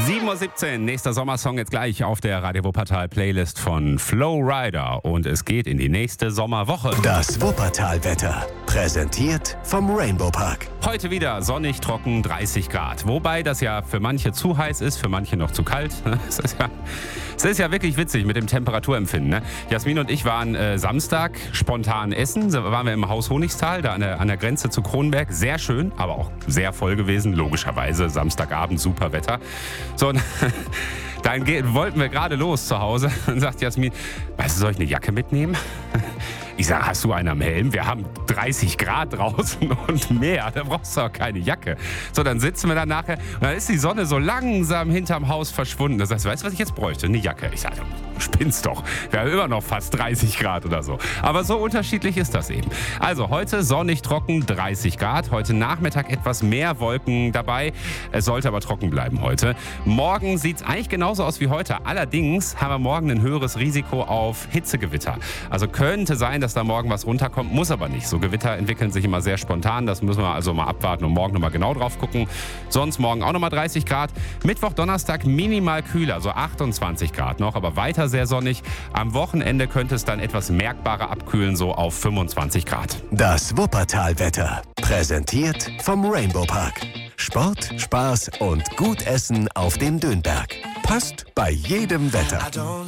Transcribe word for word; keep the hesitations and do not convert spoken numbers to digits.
sieben Uhr siebzehn, nächster Sommersong jetzt gleich auf der Radio Wuppertal Playlist von Flow Rider und es geht in die nächste Sommerwoche. Das Wuppertal-Wetter, präsentiert vom Rainbow Park. Heute wieder sonnig, trocken, dreißig Grad. Wobei das ja für manche zu heiß ist, für manche noch zu kalt. Es ist ja, es ist ja wirklich witzig mit dem Temperaturempfinden. Ne? Jasmin und ich waren äh, Samstag spontan essen. Da waren wir im Haus Honigtal, da an der, an der Grenze zu Kronberg. Sehr schön, aber auch sehr voll gewesen, logischerweise. Samstagabend, super Wetter. So, dann ge- wollten wir gerade los zu Hause. Dann sagt Jasmin, weißt du, soll ich eine Jacke mitnehmen? Ich sage, hast du einen am Helm? Wir haben dreißig Grad draußen und mehr. Da brauchst du auch keine Jacke. So, dann sitzen wir da nachher und dann ist die Sonne so langsam hinterm Haus verschwunden. Da sagst du, weißt du, was ich jetzt bräuchte? Eine Jacke. Ich sage, du spinnst doch. Wir haben immer noch fast dreißig Grad oder so. Aber so unterschiedlich ist das eben. Also heute sonnig, trocken, dreißig Grad. Heute Nachmittag etwas mehr Wolken dabei. Es sollte aber trocken bleiben heute. Morgen sieht es eigentlich genauso aus wie heute. Allerdings haben wir morgen ein höheres Risiko auf Hitzegewitter. Also könnte sein, dass da morgen was runterkommt, muss aber nicht. So Gewitter entwickeln sich immer sehr spontan. Das müssen wir also mal abwarten und morgen nochmal genau drauf gucken. Sonst morgen auch nochmal dreißig Grad. Mittwoch, Donnerstag minimal kühler, so achtundzwanzig Grad noch, aber weiter sehr sonnig. Am Wochenende könnte es dann etwas merkbarer abkühlen, so auf fünfundzwanzig Grad. Das Wuppertal-Wetter, präsentiert vom Rainbow Park. Sport, Spaß und gut Essen auf dem Dönberg. Passt bei jedem Wetter.